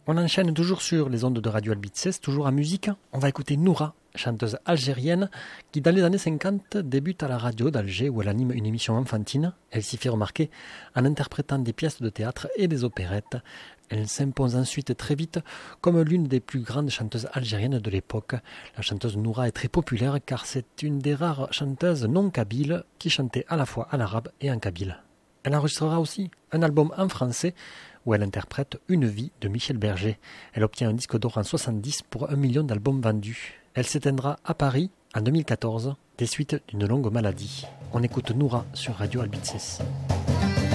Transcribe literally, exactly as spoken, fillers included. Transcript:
On enchaîne toujours sur les ondes de Radio Albizes, toujours en musique. On va écouter Noura, chanteuse algérienne, qui dans les années cinquante débute à la radio d'Alger où elle anime une émission enfantine. Elle s'y fait remarquer en interprétant des pièces de théâtre et des opérettes. Elle s'impose ensuite très vite comme l'une des plus grandes chanteuses algériennes de l'époque. La chanteuse Noura est très populaire car c'est une des rares chanteuses non kabyles qui chantait à la fois en arabe et en kabyle. Elle enregistrera aussi un album en français où elle interprète Une vie de Michel Berger. Elle obtient un disque d'or en soixante-dix pour un million d'albums vendus. Elle s'éteindra à Paris en deux mille quatorze des suites d'une longue maladie. On écoute Noura sur Radio Albizes.